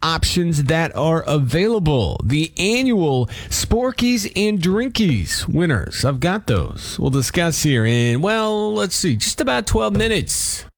options that are available. The annual Sporkies and Drinkies winners. I've got those. We'll discuss here in, well, let's see, just about 12 minutes.